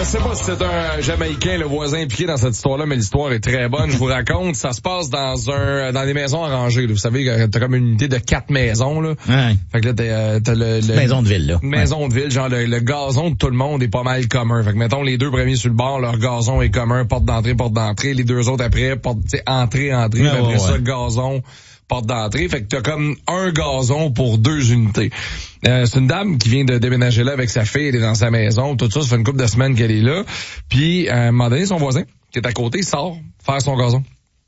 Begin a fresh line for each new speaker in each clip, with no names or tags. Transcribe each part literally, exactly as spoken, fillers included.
Je sais pas si c'est un Jamaïcain, le voisin impliqué dans cette histoire-là, mais l'histoire est très bonne. Je vous raconte, ça se passe dans un dans des maisons arrangées. Là. Vous savez, t'as comme une unité de quatre maisons. Là.
Ouais.
Fait que là, t'as, t'as le, le...
Maison de ville, là.
Maison
ouais.
de ville, genre le, le gazon de tout le monde est pas mal commun. Fait que mettons, les deux premiers sur le bord, leur gazon est commun, porte d'entrée, porte d'entrée. Les deux autres après, porte, t'sais, entrée, entrée.
Ouais,
après
ouais,
ça,
ouais.
gazon, porte d'entrée. Fait que t'as comme un gazon pour deux unités. Euh, c'est une dame qui vient de déménager là avec sa fille, elle est dans sa maison, tout ça, ça fait une couple de semaines qu'elle est là. Puis, à un moment donné, son voisin, qui est à côté, sort faire son gazon.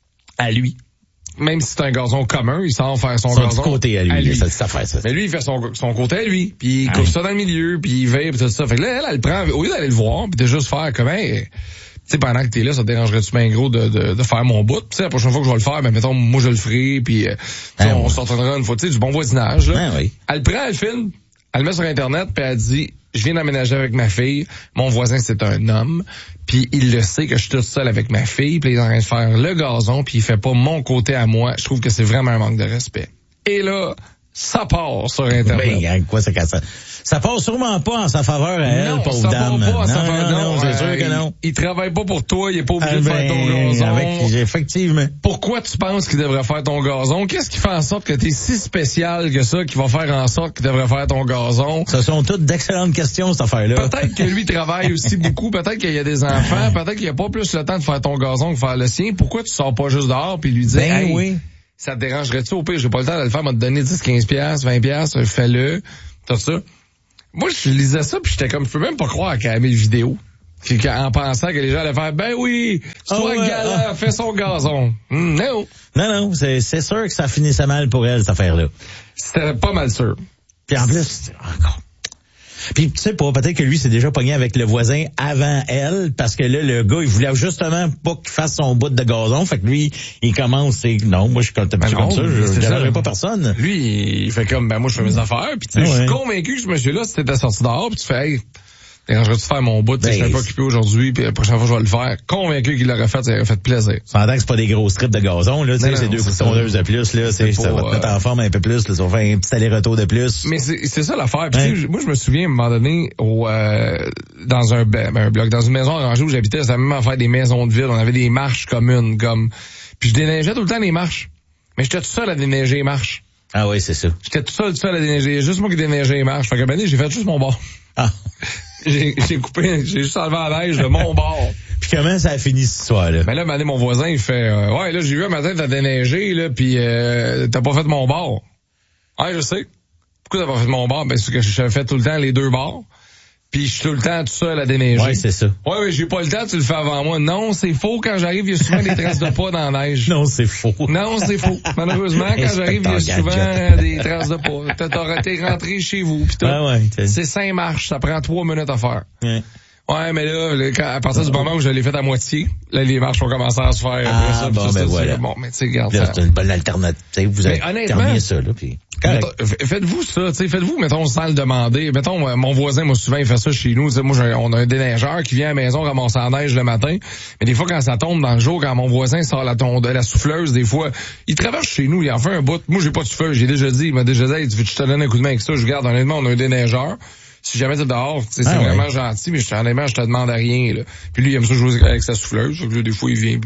À lui. Même si c'est un gazon commun, il sort faire son, son
gazon. Son côté à lui. À lui. Ça, ça fait ça.
Mais lui, il fait son, son côté à lui. Puis il coupe ça dans le milieu, puis il veille, puis tout ça. Fait que là, elle, elle le prend, au lieu d'aller le voir, puis de juste faire comment... Tu sais, pendant que t'es là, ça te dérangerait-tu bien gros de, de, de faire mon bout? Tu sais, la prochaine fois que je vais le faire, ben, mettons, moi, je le ferai, puis euh,
ah,
on
ouais.
s'entendra une fois, tu sais, du bon voisinage, là.
Ah, oui.
Elle le prend, elle filme, elle le met sur Internet, puis elle dit, je viens d'emménager avec ma fille, mon voisin, c'est un homme, puis il le sait que je suis toute seule avec ma fille, puis il est en train de faire le gazon, puis il fait pas mon côté à moi. Je trouve que c'est vraiment un manque de respect. Et là, ça part sur Internet.
Ben, quoi, ça casse ça? Ça part sûrement pas en sa faveur à elle,
non,
pauvre
ça
dame.
Part pas en
non,
sa faveur,
non,
non,
non, c'est
euh,
sûr que non.
Il, il travaille pas pour toi, il est pas obligé
ah,
de faire
ben,
ton gazon.
Avec, effectivement.
Pourquoi tu penses qu'il devrait faire ton gazon? Qu'est-ce qui fait en sorte que t'es si spécial que ça, qui va faire en sorte qu'il devrait faire ton gazon?
Ce sont toutes d'excellentes questions, cette affaire-là.
Peut-être que lui travaille aussi beaucoup, peut-être qu'il y a des enfants, peut-être qu'il a pas plus le temps de faire ton gazon que faire le sien. Pourquoi tu sors pas juste dehors puis lui dire,
ben
hey,
oui.
ça te dérangerait-tu? Au pire, j'ai pas le temps de le faire, m'a te donner dix, quinze piastres, vingt piastres, fais-le, tout ça. Moi, je lisais ça, puis j'étais comme, je peux même pas croire qu'elle a mis le vidéo. Puis en pensant que les gens allaient faire, ben oui, c'est
oh,
toi
ouais,
le gars-là,
oh.
fais son gazon. Mm, non.
Non, non, c'est, c'est sûr que ça finissait mal pour elle, cette affaire-là.
C'était pas mal sûr.
Puis en plus, encore. Puis tu sais pas, peut-être que lui s'est déjà pogné avec le voisin avant elle, parce que là, le gars, il voulait justement pas qu'il fasse son bout de gazon. Fait que lui, il commence, c'est non, moi je suis comme, ben comme ça, je ne dérangerai pas personne.
Lui, il fait comme, ben moi je fais mes affaires, puis tu sais, je suis convaincu que ce monsieur-là, si t'étais sorti dehors, puis tu fais, hey, dérangerais-tu de faire mon bout, ben, je serais pas occupé aujourd'hui, puis la prochaine fois je vais le faire. Convaincu qu'il l'aurait fait, ça aurait fait plaisir.
Pendant que c'est pas des gros strips de gazon, là, tu sais, c'est deux tondeuses de plus, là, c'est, ça va te mettre en forme un peu plus, là, ça va faire un petit aller-retour de plus.
Mais c'est, c'est ça l'affaire. Puis hein? Moi, je me souviens, à un moment donné, au, euh, dans un, ben, un bloc, dans une maison arrangée où j'habitais, c'était même à faire des maisons de ville, on avait des marches communes, comme, puis je déneigeais tout le temps les marches. Mais j'étais tout seul à déneiger les marches.
Ah oui, c'est ça.
J'étais tout seul, tout seul à déneiger. Juste moi qui déneigeais les marches. Fait que ben, j'ai fait juste mon bord.
Ah.
J'ai, j'ai coupé, j'ai juste enlevé la neige de mon bord.
Puis comment ça a fini cette histoire-là?
Ben là, mané, mon voisin, il fait, euh, ouais, là, j'ai vu un matin, t'as déneigé, là, pis euh, t'as pas fait mon bord. Ouais, je sais. Pourquoi t'as pas fait mon bord? Ben, c'est que je fais tout le temps les deux bords. Puis je suis tout le temps tout seul à déneiger.
Ouais, c'est ça.
Ouais, mais j'ai pas le temps, tu le fais avant moi. Non, c'est faux. Quand j'arrive, il y a souvent des traces de pas dans la neige.
Non, c'est faux.
Non, c'est faux. Malheureusement, quand j'arrive, il y a souvent des traces de pas. T'as été rentré chez vous, pis tout.
Ah ouais,
c'est cinq marches, ça prend trois minutes à faire.
Ouais.
Ouais, mais là, là quand, à partir du moment où je l'ai fait à moitié, là, les marches ont commencé à se faire.
Ah,
ça,
bon,
ça,
ben
ça,
voilà.
Bon, mais tu sais, regarde
là,
ça.
c'est une bonne alternative. Vous avez terminé ça, là, puis...
Faites-vous ça, tu sais, faites-vous, mettons, sans le demander. Mettons, mon voisin, moi, souvent, il fait ça chez nous. T'sais, moi, on a un déneigeur qui vient à la maison ramasser la neige le matin. Mais des fois, quand ça tombe dans le jour, quand mon voisin sort la tonde, la souffleuse, des fois, il traverse chez nous, il en fait un bout. Moi, j'ai pas de souffleuse, j'ai déjà dit, il m'a déjà dit, tu veux que je te donne un coup de main avec ça? Je regarde, honnêtement, on a un déneigeur. Si jamais t'es dehors, c'est ah, vraiment ouais. gentil, mais je, honnêtement, je te demande à rien, là. Puis lui, il aime ça jouer avec sa souffleuse. Donc, là, des fois, il vient.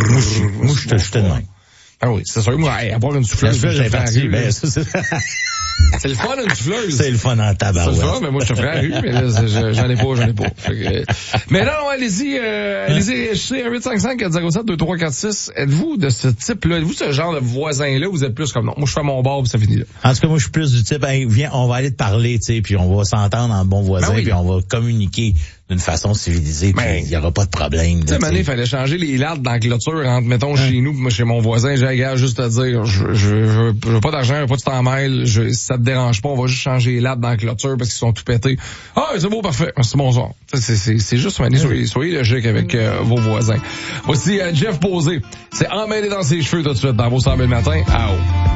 Moi, je te, je te demande.
Ah oui, c'est sûr. Moi, hey, avoir une souffleuse,
je vais partir. Ben, ça, c'est...
c'est le fun, une souffleuse.
C'est le fun en tabarouette.
C'est le fun, mais moi, je te ferai la rue, mais là, j'en ai pas, j'en ai pas. Que... Mais non, allez-y, euh, allez-y, réagissez à huit cinq cinq quatre zéro sept deux trois quatre six. Êtes-vous de ce type-là? Êtes-vous ce genre de voisin-là? Vous êtes plus comme non. Moi, je fais mon bar, puis ça finit là.
En tout cas, moi, je suis plus du type, hey, viens, on va aller te parler, tu sais, puis on va s'entendre en bon voisin, ben oui. Puis on va communiquer d'une façon civilisée, puis il y aura pas de problème.
Tu sais, Mané, il fallait changer les lattes dans la clôture entre, mettons, hein? Chez nous, moi, chez mon voisin, j'ai gars juste à dire, je, je, je, je veux pas d'argent, je veux pas que tu t'en mêles, je, si ça te dérange pas, on va juste changer les lattes dans la clôture parce qu'ils sont tout pétés. Ah, c'est beau, parfait. Merci, bonsoir. C'est, c'est, c'est juste, Mané, soyez, soyez logique avec euh, vos voisins. Voici euh, Jeff Posé. C'est emmêlé dans ses cheveux tout de suite dans vos cent mille matins. Ah oh.